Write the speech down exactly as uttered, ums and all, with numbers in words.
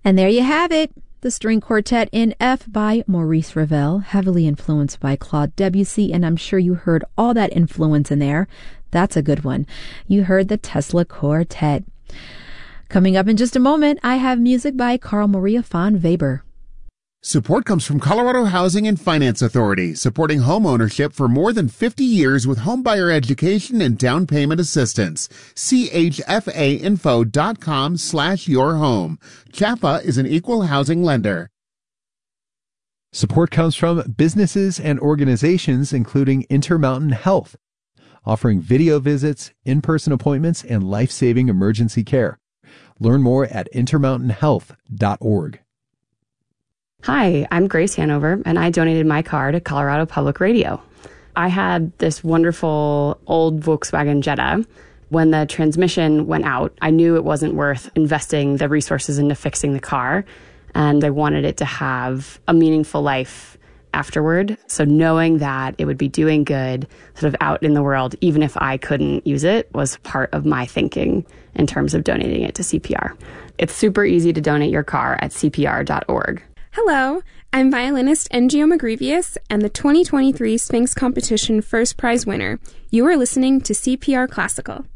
And there you have it. The String Quartet in F by Maurice Ravel, heavily influenced by Claude Debussy, and I'm sure you heard all that influence in there. That's a good one. You heard the Tesla Quartet. Coming up in just a moment, I have music by Carl Maria von Weber. Support comes from Colorado Housing and Finance Authority, supporting home ownership for more than fifty years with homebuyer education and down payment assistance. C H F A info dot com slash your home. C H F A is an equal housing lender. Support comes from businesses and organizations, including Intermountain Health, offering video visits, in-person appointments, and life-saving emergency care. Learn more at intermountain health dot org. Hi, I'm Grace Hanover, and I donated my car to Colorado Public Radio. I had this wonderful old Volkswagen Jetta. When the transmission went out, I knew it wasn't worth investing the resources into fixing the car, and I wanted it to have a meaningful life afterward. So knowing that it would be doing good sort of out in the world, even if I couldn't use it, was part of my thinking in terms of donating it to C P R. It's super easy to donate your car at C P R dot org. Hello, I'm violinist Ngio Magrivius and the twenty twenty-three Sphinx Competition First Prize winner. You are listening to C P R Classical.